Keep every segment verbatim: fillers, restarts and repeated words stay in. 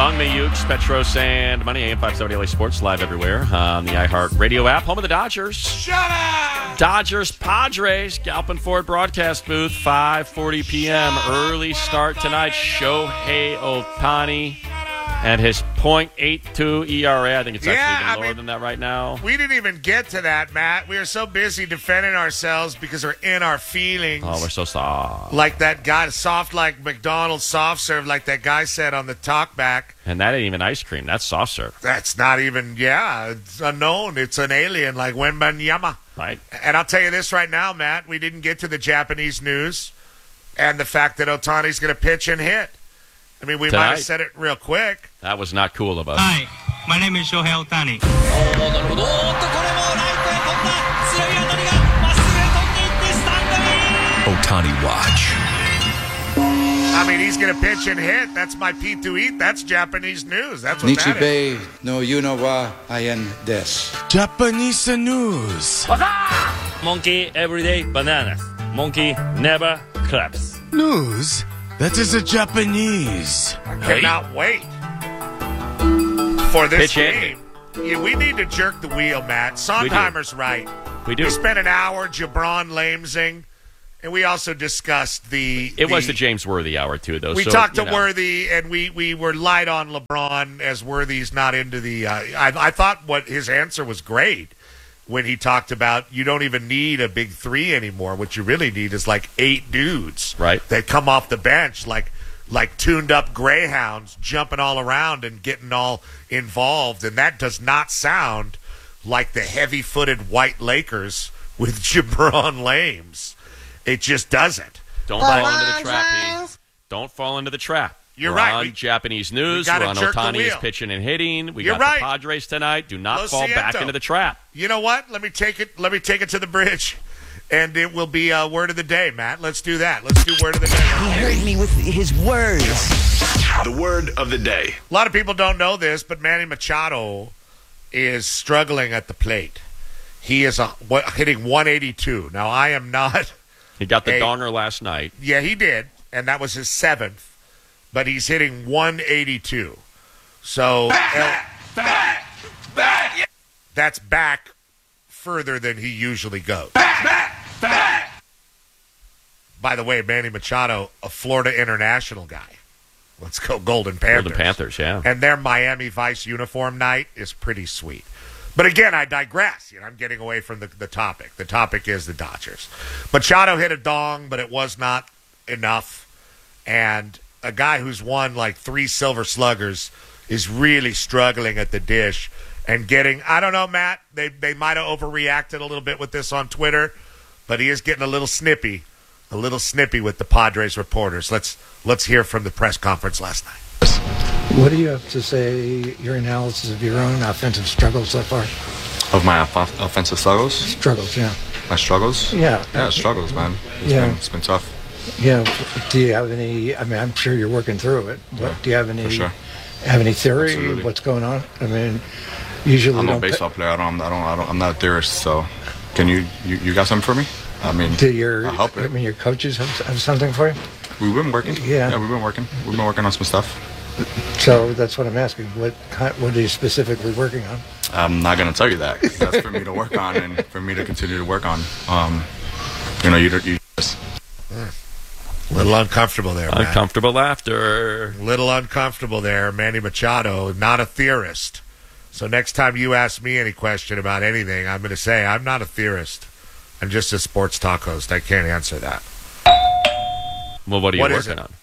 Young Mayukes, Petros, and Money. A M five seventy L A Sports, live everywhere on the iHeart Radio app. Home of the Dodgers. Shut up! Dodgers, Padres, Galpin Ford broadcast booth, five forty p.m. Early start tonight. Shohei Ohtani and his point eight two E R A. I think it's actually Yeah, even I lower mean, than that right now. We didn't even get to that, Matt. We were so busy defending ourselves because we're in our feelings. Oh, we're so soft. Like that guy, soft like McDonald's soft serve, like that guy said on the talkback. And that ain't even ice cream. That's soft serve. That's not even, yeah, it's unknown. It's an alien like Wembanyama. Right. And I'll tell you this right now, Matt, we didn't get to the Japanese news and the fact that Ohtani's going to pitch and hit. I mean, we Tonight. might have said it real quick. That was not cool of us. Hi, my name is Shohei Ohtani. Ohtani Watch. I mean, he's going to pitch and hit. That's my P two eat. That's Japanese news. That's what that is. Nichibei no Yunowa Ayen des. Japanese news. Monkey everyday bananas. Monkey never claps. News? That is a Japanese. I cannot wait for this Pitch in. game. Yeah, we need to jerk the wheel, Matt. Sondheimer's right. We do. We spent an hour Jabron Lamesing, and we also discussed the. It was the James Worthy hour, too, though. We so, talked to you know. Worthy, and we, we were light on LeBron as Worthy's not into the. Uh, I, I thought what his answer was great when he talked about you don't even need a big three anymore. What you really need is like eight dudes, Right. that come off the bench like like tuned up greyhounds, jumping all around and getting all involved, and that does not sound like the heavy-footed white Lakers with Jabron Lames. It just doesn't. Don't fall into the trap, Pete. Don't fall into the trap. You're We're right. on We- Japanese we news. gotta We're on jerk the Ohtani is wheel. pitching and hitting. We You're got right. the Padres tonight. Do not Lo fall back siento. into the trap. You know what? Let me take it. Let me take it to the bridge, and it will be uh, word of the day, Matt. Let's do that. Let's do word of the day. He heard me with his words. The word of the day. A lot of people don't know this, but Manny Machado is struggling at the plate. He is a, what, hitting one eighty-two. Now, I am not. He got the Hey. donger last night. Yeah, he did, and that was his seventh. But he's hitting one eighty-two. So back, back, back. That's back further than he usually goes. Back, back, back. By the way, Manny Machado, a Florida International guy. Let's go Golden Panthers. Golden Panthers, yeah. And their Miami Vice uniform night is pretty sweet. But again, I digress. You know, I'm getting away from the, the topic. The topic is the Dodgers. Machado hit a dong, but it was not enough. And a guy who's won like three Silver Sluggers is really struggling at the dish and getting, I don't know, Matt, they, they might have overreacted a little bit with this on Twitter, but he is getting a little snippy, a little snippy with the Padres reporters. Let's let's hear from the press conference last night. What do you have to say, your analysis of your own offensive struggles so far? Of my off- offensive struggles? Struggles, yeah. My struggles? Yeah. Yeah, struggles, man. It's Yeah. been, it's been tough. Yeah. Do you have any, I mean, I'm sure you're working through it, but Yeah, do you have any, for sure. have any theory Absolutely. of what's going on? I mean, usually I'm we a don't pa- baseball player. I don't, I don't, I don't, I'm not a theorist, so can you, you, you got something for me? I mean, do your, I'll help I it. mean, your coaches have, have something for you? We've been working. Yeah. Yeah, we've been working. We've been working on some stuff. So that's what I'm asking. What kind, what are you specifically working on? I'm not going to tell you that. 'Cause that's for me to work on and for me to continue to work on. Um, you know, you, you just... A little uncomfortable there, Matt. Uncomfortable laughter. Little uncomfortable there. Manny Machado, not a theorist. So next time you ask me any question about anything, I'm going to say I'm not a theorist. I'm just a sports talk host. I can't answer that. Well, what are you What is working it? on?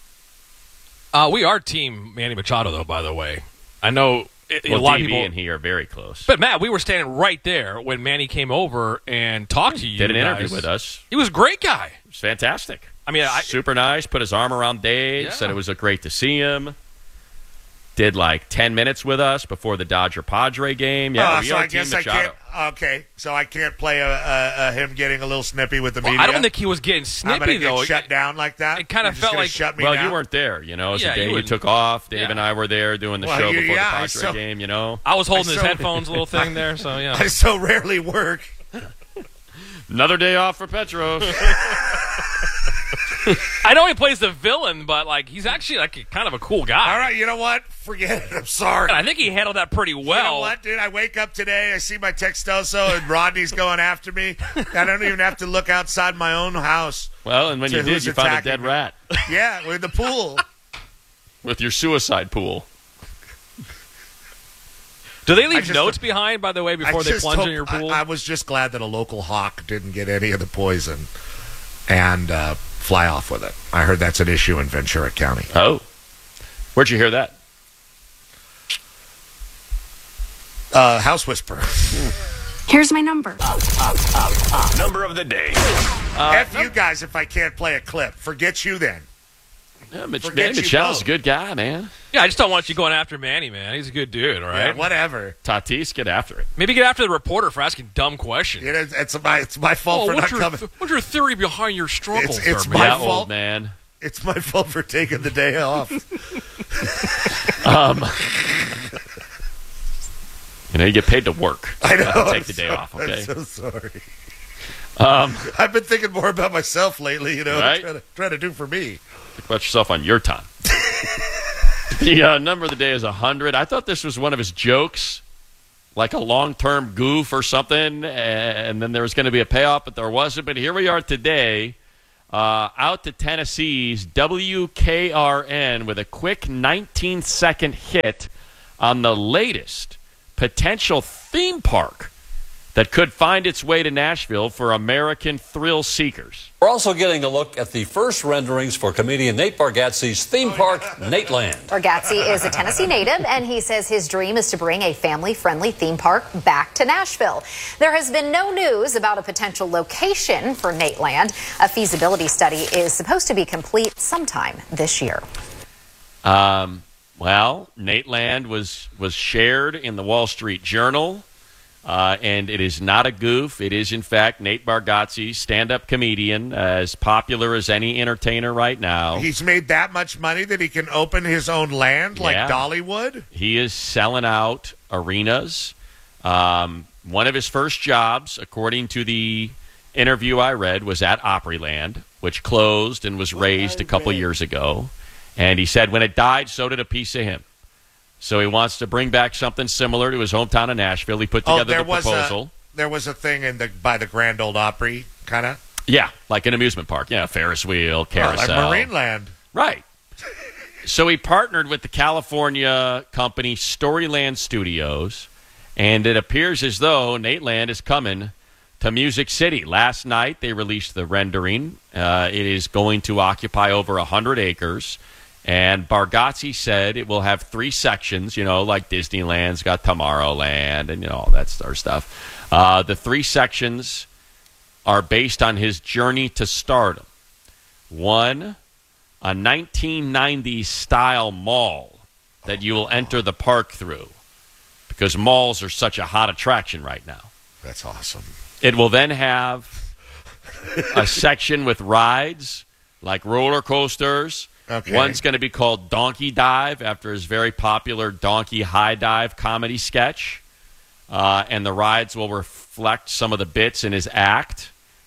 Uh, we are team Manny Machado, though, by the way. I know it, Well, a lot D of B people... and he are very close. But, Matt, we were standing right there when Manny came over and talked to you Did an guys. interview with us. He was a great guy. It was fantastic. I mean, I, Super nice. Put his arm around Dave. Yeah. Said it was a great to see him. Did like ten minutes with us before the Dodger Padre game. Yeah, Oh, we so are I Team guess I Machado. can't. Okay, so I can't play a, a, a him getting a little snippy with the well, media. I don't think he was getting I'm snippy, gonna get though. shut down like that. it kinda You're just felt gonna like- shut me Well, down? you weren't there. You know, it was Yeah, the day you you wouldn't- took off. Dave Yeah. and I were there doing the Well, show you- before yeah, I the Padre saw- game. You know, I was holding I his so- headphones little thing there, so, yeah. I so rarely work. another day off for Petros. I know he plays the villain, but like he's actually like a, kind of a cool guy. All right, you know what? Forget it. I'm sorry. And I think he handled that pretty well. You know what, dude? I wake up today, I see my Textoso, and Rodney's going after me. I don't even have to look outside my own house. Well, and when you did, you found a dead me. rat. Yeah, with the pool. With your suicide pool. Do they leave notes behind, by the way, before I they just plunge hope, in your pool? I, I was just glad that a local hawk didn't get any of the poison and uh, fly off with it. I heard that's an issue in Ventura County. Oh. Where'd you hear that? Uh, House Whisperer. Here's my number. Number of the day. Uh, F you guys if I can't play a clip. Forget you then. Yeah, Mitch, Forget man, you Michelle's both. a good guy, man. Yeah, I just don't want you going after Manny, man. He's a good dude, all right? Yeah, whatever. Tatis, get after it. Maybe get after the reporter for asking dumb questions. It is, it's, my, it's my fault oh, for what's not your, coming. What's your theory behind your struggle? It's, it's sir, my man? Yeah, fault, old man. It's my fault for taking the day off. um, you know, you get paid to work. I know. Uh, take I'm the day so, off, okay? I'm so sorry. Um, I've been thinking more about myself lately, you know, Right? trying, to, trying to do for me. Think about yourself on your time. The uh, number of the day is one hundred. I thought this was one of his jokes, like a long-term goof or something, and then there was going to be a payoff, but there wasn't. But here we are today, uh, out to Tennessee's W K R N with a quick nineteen-second hit on the latest potential theme park that could find its way to Nashville for American thrill seekers. We're also getting a look at the first renderings for comedian Nate Bargatze's theme park, Nateland. Bargatze is a Tennessee native, and he says his dream is to bring a family-friendly theme park back to Nashville. There has been no news about a potential location for Nateland. A feasibility study is supposed to be complete sometime this year. Um, well, Nateland was, was shared in the Wall Street Journal. Uh, and it is not a goof. It is, in fact, Nate Bargatze, stand-up comedian, uh, as popular as any entertainer right now. He's made that much money that he can open his own land like Yeah. Dollywood? He is selling out arenas. Um, one of his first jobs, according to the interview I read, was at Opryland, which closed and was raised a couple years ago. And he said when it died, so did a piece of him. So he wants to bring back something similar to his hometown of Nashville. He put Oh, together there the was proposal. a there was a thing in the by the Grand Ole Opry, kind of. Yeah, like an amusement park. Yeah, Ferris wheel, carousel. Oh, like Marineland. Right. So he partnered with the California company Storyland Studios, and it appears as though Nateland is coming to Music City. Last night they released the rendering. Uh, it is going to occupy over one hundred acres. And Bargatze said it will have three sections, you know, like Disneyland's got Tomorrowland and, you know, all that sort of stuff. Uh, the three sections are based on his journey to stardom. One, a nineteen nineties style mall that you will enter the park through, because malls are such a hot attraction right now. That's awesome. It will then have a section with rides, like roller coasters. Okay. One's going to be called Donkey Dive, after his very popular Donkey High Dive comedy sketch. Uh, and the rides will reflect some of the bits in his act.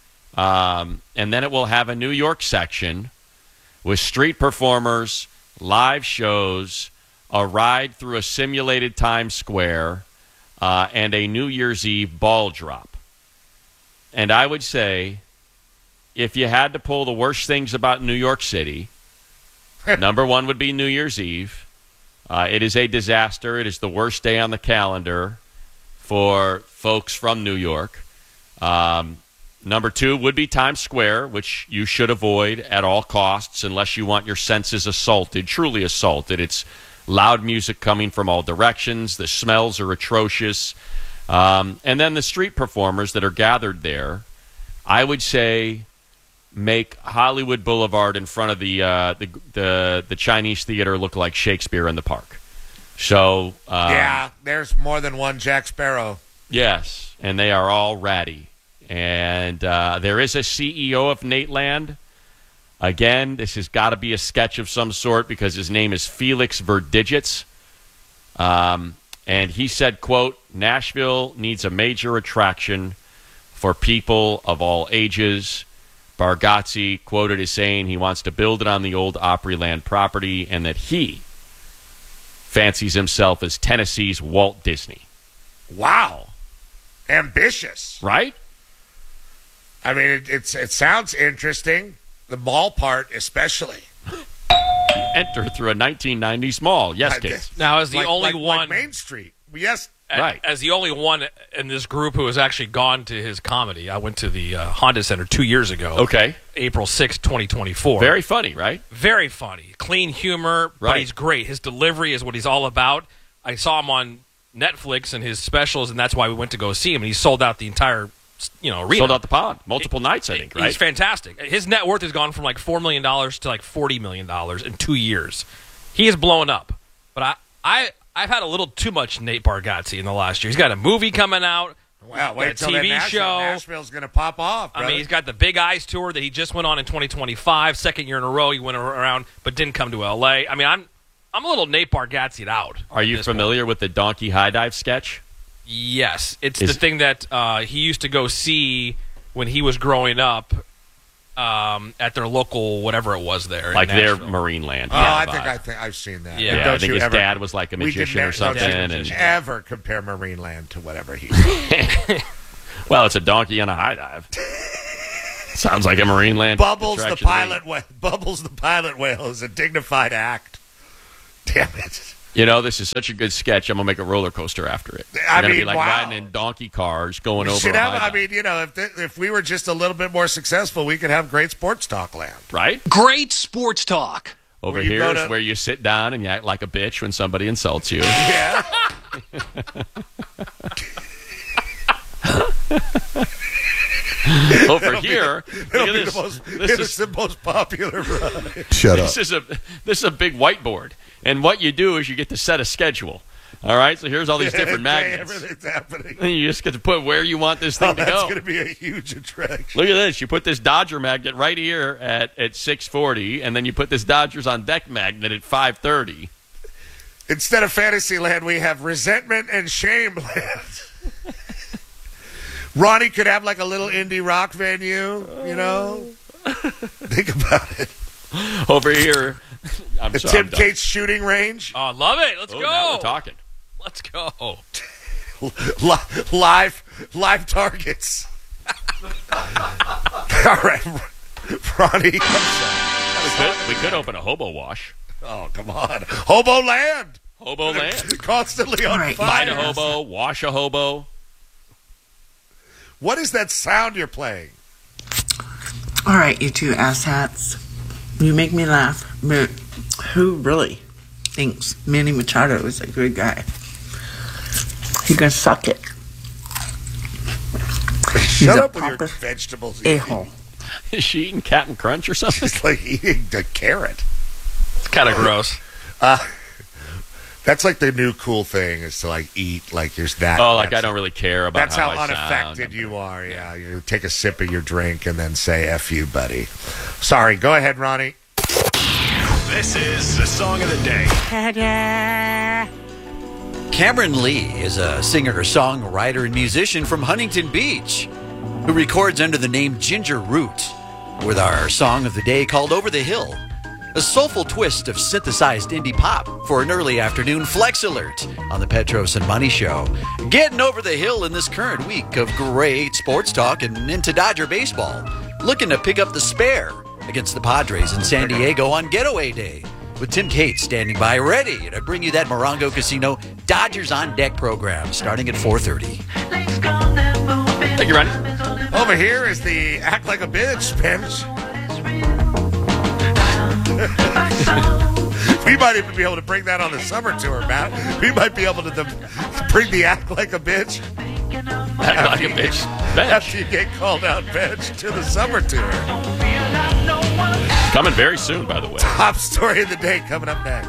Um, and then it will have a New York section with street performers, live shows, a ride through a simulated Times Square, uh, and a New Year's Eve ball drop. And I would say, if you had to pull the worst things about New York City, number one would be New Year's Eve. Uh, it is a disaster. It is the worst day on the calendar for folks from New York. Um, number two would be Times Square, which you should avoid at all costs unless you want your senses assaulted, truly assaulted. It's loud music coming from all directions. The smells are atrocious. Um, and then the street performers that are gathered there, I would say, make Hollywood Boulevard in front of the uh, the, the the Chinese theater look like Shakespeare in the Park. So um, yeah, there's more than one Jack Sparrow. Yes, and they are all ratty. And uh, there is a C E O of Nateland. Again, this has got to be a sketch of some sort because his name is Felix Verdigits. Um, and he said, quote, "Nashville needs a major attraction for people of all ages. Bargatze quoted as saying he wants to build it on the old Opryland property and that he fancies himself as Tennessee's Walt Disney. Wow. Ambitious. Right? I mean, it, it's it sounds interesting. The mall part especially. Enter through a nineteen nineties mall. Yes, kids. Now, as the like, only like, one... Like Main Street. Yes. Right. As the only one in this group who has actually gone to his comedy, I went to the uh, Honda Center two years ago. Okay. April sixth, twenty twenty-four. Very funny, right? Very funny. Clean humor, Right. but he's great. His delivery is what he's all about. I saw him on Netflix and his specials, and that's why we went to go see him. And he sold out the entire, you know, arena. Sold out the pod. Multiple nights, I think, right? He's fantastic. His net worth has gone from like four million dollars to like forty million dollars in two years. He is blowing up. But I... I I've had a little too much Nate Bargatze in the last year. He's got a movie coming out. Wow, wait a until T V that Nashville, show. Nashville's going to pop off, brother. I mean, he's got the Big Eyes tour that he just went on in twenty twenty-five. Second year in a row, he went around but didn't come to L A. I mean, I'm I'm a little Nate Bargatze'd out. Are you familiar point. with the Donkey High Dive sketch? Yes. It's Is- the thing that uh, he used to go see when he was growing up um, at their local whatever it was there. Like in their Nashville. Marine Land. Oh, Yeah, I vibe. think I think I've seen that. Yeah. And Yeah, don't I think you his ever, dad was like a we could magician ne- or something. Don't you and ever compare Marine Land to whatever he Well, it's a donkey on a high dive. Sounds like a Marine Land. Bubbles the attraction to me. pilot whale. Bubbles the pilot whale is a dignified act. Damn it. You know, this is such a good sketch. I'm gonna make a roller coaster after it. I We're gonna be mean, like wow. riding in donkey cars going We over. should a have, high I dive. mean, you know, if th- if we were just a little bit more successful, we could have great sports talk land. Right? Great sports talk. Over Where you here go is to- where you sit down and you act like a bitch when somebody insults you. Yeah. Over It'll be here, the- look it'll at be this. the most, This it's is the most popular ride. Shut this is a this is a big whiteboard, and what you do is you get to set a schedule. All right, so here's all these different Okay, magnets. everything's happening. And you just get to put where you want this thing Oh, to that's go. going to be a huge attraction. Look at this. You put this Dodger magnet right here at, at six forty, and then you put this Dodgers on deck magnet at five thirty. Instead of Fantasyland, we have Resentment and Shame Land. Ronnie could have like a little indie rock venue, you know? Think about it. Over here, I'm The sorry, Tim I'm done. Cates shooting range. Oh, love it. Let's Oh, go. now we're talking. Let's go. Li- live, live targets. All right, Ronnie. We could, we could open a hobo wash. Oh, come on. Hobo Land. Hobo Land. Constantly on right, fire. Find a hobo, wash a hobo. What is that sound you're playing? All right, you two asshats. You make me laugh, but who really thinks Manny Machado is a good guy? He can suck it. He's Shut a up with your proper vegetables. a-hole. Is she eating Captain Crunch or something? It's like eating a carrot. It's kind of gross. Uh, that's like the new cool thing is to like eat like you're that. Oh, like that's- I don't really care about That's how, how, I unaffected sound. you are. Yeah, you take a sip of your drink and then say "F you, buddy." Sorry. Go ahead, Ronnie. This is the song of the day. Cameron Lee is a singer, songwriter, and musician from Huntington Beach who records under the name Ginger Root with our song of the day called Over the Hill, a soulful twist of synthesized indie pop for an early afternoon flex alert on the Petros and Money Show. Getting over the hill in this current week of great sports talk and into Dodger baseball, looking to pick up the spare against the Padres in San Diego on Getaway Day, with Tim Cates standing by ready to bring you that Morongo Casino Dodgers on Deck program starting at four thirty. Thank you, Ronnie. Over here is the act like a bitch bench. We might even be able to bring that on the summer tour, Matt. We might be able to the, bring the act like a bitch. Act like a bitch. Bench. After you get called out bench to the summer tour. Coming very soon, by the way. Top story of the day coming up next.